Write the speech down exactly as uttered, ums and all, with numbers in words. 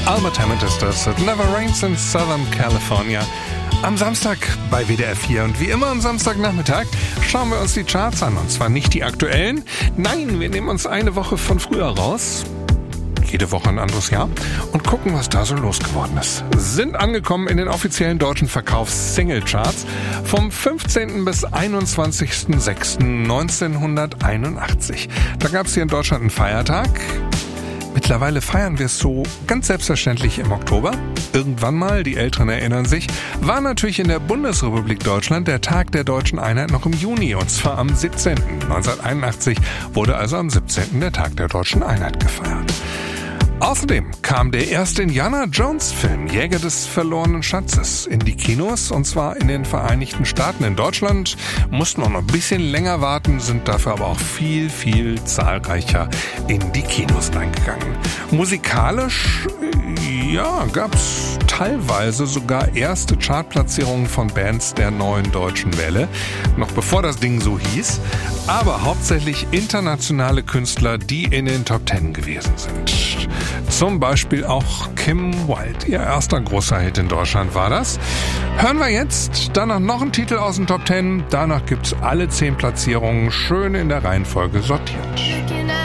Albert Hammond ist das. It Never Rains in Southern California. Am Samstag bei W D R vier. Und wie immer am Samstagnachmittag schauen wir uns die Charts an. Und zwar nicht die aktuellen. Nein, wir nehmen uns eine Woche von früher raus. Jede Woche ein anderes Jahr. Und gucken, was da so losgeworden ist. Sind angekommen in den offiziellen deutschen Verkaufs-Single-Charts vom fünfzehnten bis einundzwanzigsten sechsten neunzehnhunderteinundachtzig. Da gab es hier in Deutschland einen Feiertag. Mittlerweile feiern wir es so ganz selbstverständlich im Oktober. Irgendwann mal, die Älteren erinnern sich, war natürlich in der Bundesrepublik Deutschland der Tag der Deutschen Einheit noch im Juni, und zwar am siebzehnten neunzehnhunderteinundachtzig wurde also am siebzehnten der Tag der Deutschen Einheit gefeiert. Außerdem kam der erste Indiana Jones-Film, Jäger des verlorenen Schatzes, in die Kinos, und zwar in den Vereinigten Staaten. In Deutschland mussten wir noch ein bisschen länger warten, sind dafür aber auch viel, viel zahlreicher in die Kinos reingegangen. Musikalisch, ja, gab's teilweise sogar erste Chartplatzierungen von Bands der neuen deutschen Welle, noch bevor das Ding so hieß, aber hauptsächlich internationale Künstler, die in den Top Ten gewesen sind. Zum Beispiel auch Kim Wilde. Ihr erster großer Hit in Deutschland war das. Hören wir jetzt. Danach noch ein Titel aus den Top Ten. Danach gibt's alle zehn Platzierungen schön in der Reihenfolge sortiert.